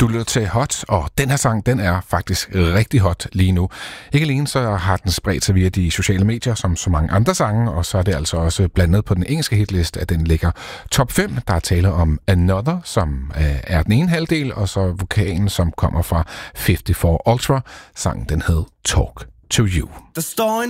Du lytter til Hot, og den her sang, den er faktisk rigtig hot lige nu. Ikke alene så har den spredt sig via de sociale medier, som så mange andre sange, og så er det altså også blandet på den engelske hitliste, at den ligger top 5. Der er tale om Another, som er den ene halvdel, og så vokalen, som kommer fra 54 Ultra. Sangen, den hed Talk to You. Der står en